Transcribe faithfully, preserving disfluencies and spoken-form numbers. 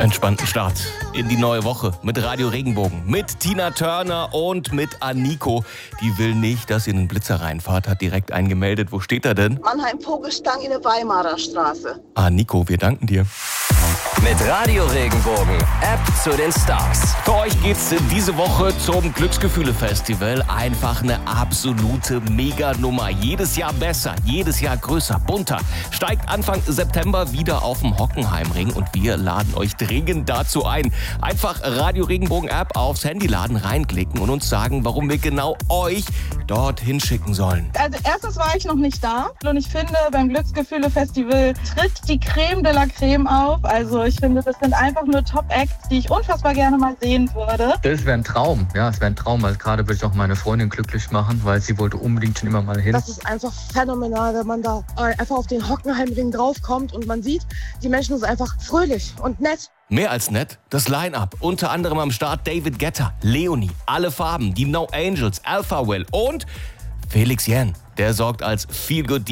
entspannten Start in die neue Woche mit Radio Regenbogen, mit Tina Turner und mit Aniko. Die will nicht, dass ihr in den Blitzer reinfahrt, hat direkt eingemeldet. Wo steht er denn? Mannheim-Vogelstang in der Weimarer Straße. Aniko, wir danken dir. Mit Radio Regenbogen, App zu den Stars. Für euch geht's diese Woche zum Glücksgefühle-Festival. Einfach eine absolute Mega-Nummer. Jedes Jahr besser, jedes Jahr größer, bunter. Steigt Anfang September wieder auf dem Hockenheimring und wir laden euch dringend dazu ein. Einfach Radio Regenbogen-App aufs Handy laden, reinklicken und uns sagen, warum wir genau euch dorthin schicken sollen. Also erstens war ich noch nicht da und ich finde, beim Glücksgefühle-Festival tritt die Creme de la Creme auf. Also ich finde, das sind einfach nur Top-Acts, die ich unfassbar gerne mal sehen würde. Das wäre ein Traum, ja, es wäre ein Traum, weil gerade würde ich auch meine Freundin glücklich machen, weil sie wollte unbedingt schon immer mal hin. Das ist einfach phänomenal, wenn man da einfach auf den Hockenheimring draufkommt und man sieht, die Menschen sind einfach fröhlich und nett. Mehr als nett, das Line-Up. Unter anderem am Start David Guetta, Leonie, Alle Farben, die No Angels, Alpha Will und Felix Jähn. Der sorgt als Feel-Good